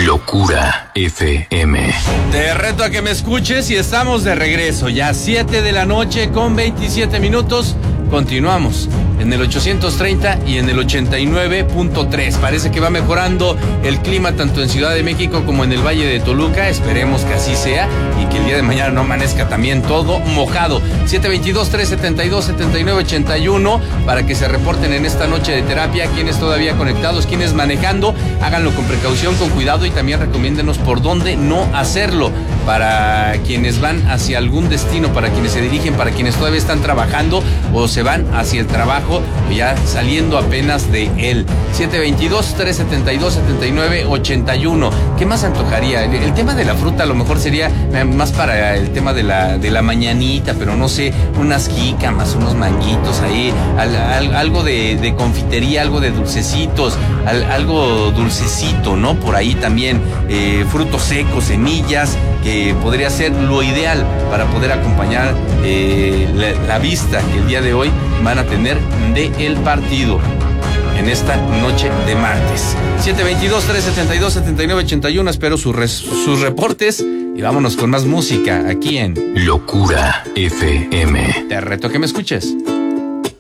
Locura FM. Te reto a que me escuches y estamos de regreso. Ya 7 de la noche con 27 minutos. Continuamos en el 830 y en el 89.3. Parece que va mejorando el clima tanto en Ciudad de México como en el Valle de Toluca. Esperemos que así sea y que el día de mañana no amanezca también todo mojado. 722-372-7981 para que se reporten en esta noche de terapia. Quienes todavía conectados, quienes manejando, háganlo con precaución, con cuidado y también recomiéndenos por dónde no hacerlo. Para quienes van hacia algún destino, para quienes se dirigen, para quienes todavía están trabajando o se van hacia el trabajo, ya saliendo apenas de él. 722-372-7981. ¿Qué más antojaría? El tema de la fruta a lo mejor sería más para el tema de la mañanita, pero no sé, unas jícamas, unos manguitos ahí, algo de confitería, algo de dulcecitos, algo dulcecito, ¿no? Por ahí también, frutos secos, semillas, que podría ser lo ideal para poder acompañar la vista que el día de hoy van a tener del partido en esta noche de martes. 722-372-7981. Espero sus reportes y vámonos con más música aquí en Locura FM. Te reto a que me escuches.